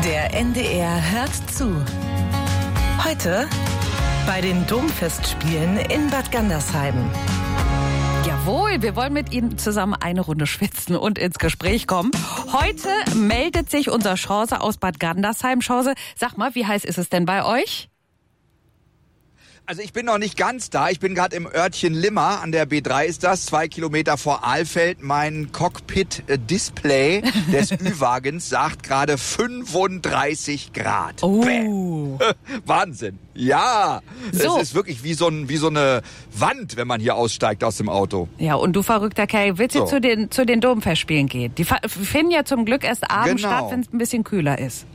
Der NDR hört zu. Heute bei den Domfestspielen in Bad Gandersheim. Jawohl, wir wollen mit Ihnen zusammen eine Runde schwitzen und ins Gespräch kommen. Heute meldet sich unser Chance aus Bad Gandersheim. Chance, sag mal, wie heiß ist es denn bei euch? Also ich bin noch nicht ganz da. Ich bin gerade im Örtchen Limmer, an der B3 ist das, 2 Kilometer vor Ahlfeld. Mein Cockpit-Display des Ü-Wagens sagt gerade 35 Grad. Oh. Wahnsinn. Ja, So. Es ist wirklich wie so eine Wand, wenn man hier aussteigt aus dem Auto. Ja, und du verrückter Kerl, willst du So. zu den Domfestspielen gehen? Die finden ja zum Glück erst abends Genau. statt, wenn es ein bisschen kühler ist.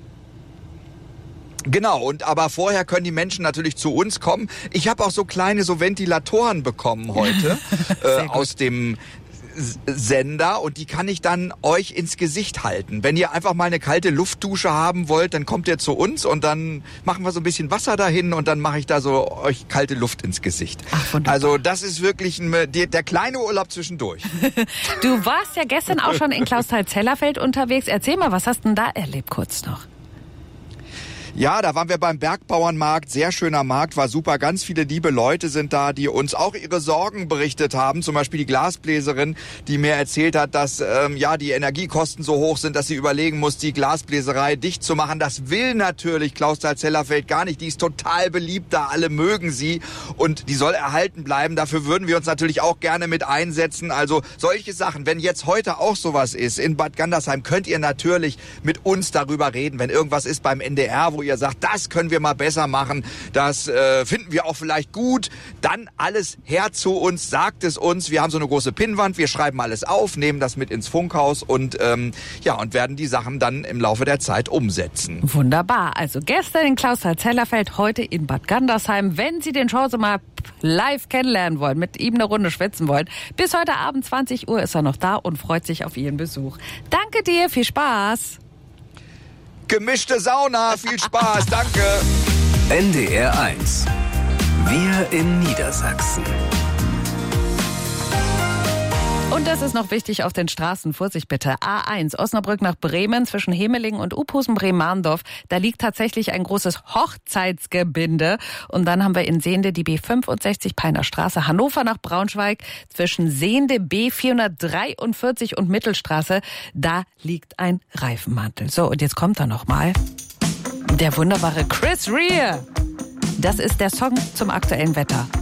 Genau, aber vorher können die Menschen natürlich zu uns kommen. Ich habe auch so kleine Ventilatoren bekommen heute aus dem Sender und die kann ich dann euch ins Gesicht halten. Wenn ihr einfach mal eine kalte Luftdusche haben wollt, dann kommt ihr zu uns und dann machen wir so ein bisschen Wasser dahin und dann mache ich da so euch kalte Luft ins Gesicht. Ach, wunderbar. Also das ist wirklich der kleine Urlaub zwischendurch. Du warst ja gestern auch schon in Clausthal-Zellerfeld unterwegs. Erzähl mal, was hast du denn da erlebt kurz noch? Ja, da waren wir beim Bergbauernmarkt, sehr schöner Markt, war super. Ganz viele liebe Leute sind da, die uns auch ihre Sorgen berichtet haben. Zum Beispiel die Glasbläserin, die mir erzählt hat, dass die Energiekosten so hoch sind, dass sie überlegen muss, die Glasbläserei dicht zu machen. Das will natürlich Clausthal-Zellerfeld gar nicht. Die ist total beliebt da, alle mögen sie und die soll erhalten bleiben. Dafür würden wir uns natürlich auch gerne mit einsetzen. Also solche Sachen, wenn jetzt heute auch sowas ist in Bad Gandersheim, könnt ihr natürlich mit uns darüber reden, wenn irgendwas ist beim NDR, wo ihr sagt, das können wir mal besser machen, das finden wir auch vielleicht gut, dann alles her zu uns, sagt es uns. Wir haben so eine große Pinnwand, wir schreiben alles auf, nehmen das mit ins Funkhaus und werden die Sachen dann im Laufe der Zeit umsetzen. Wunderbar. Also gestern in Clausthal-Zellerfeld, heute in Bad Gandersheim. Wenn Sie den Chance mal live kennenlernen wollen, mit ihm eine Runde schwitzen wollen, bis heute Abend 20 Uhr ist er noch da und freut sich auf Ihren Besuch. Danke dir, viel Spaß. Gemischte Sauna, viel Spaß, danke. NDR 1. Wir in Niedersachsen. Und das ist noch wichtig auf den Straßen. Vorsicht bitte. A1 Osnabrück nach Bremen zwischen Hemelingen und Uphusen-Bremarndorf. Da liegt tatsächlich ein großes Hochzeitsgebinde. Und dann haben wir in Sehnde die B65 Peiner Straße. Hannover nach Braunschweig zwischen Sehnde B443 und Mittelstraße. Da liegt ein Reifenmantel. So, und jetzt kommt er nochmal. Der wunderbare Chris Rea. Das ist der Song zum aktuellen Wetter.